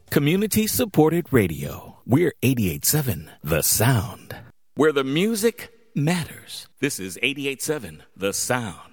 Community supported radio. We're 88.7 The Sound, where the music matters. This is 88.7 The Sound.